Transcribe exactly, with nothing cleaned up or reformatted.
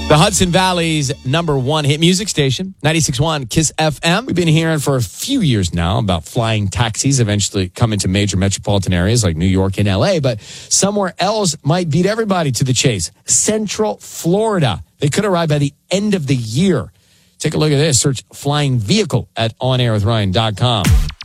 The Hudson Valley's number one hit music station, ninety-six point one KISS F M. We've been hearing for a few years now about flying taxis eventually coming to major metropolitan areas like New York and L A, but somewhere else might beat everybody to the chase. Central Florida. They could arrive by the end of the year. Take a look at this. Search flying vehicle at on air with ryan dot com.